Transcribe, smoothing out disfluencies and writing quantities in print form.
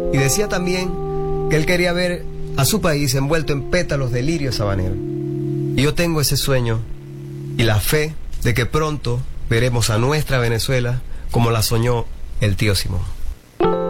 Y decía también que él quería ver a su país envuelto en pétalos de lirio sabanero. Y yo tengo ese sueño y la fe de que pronto veremos a nuestra Venezuela como la soñó el tío Simón.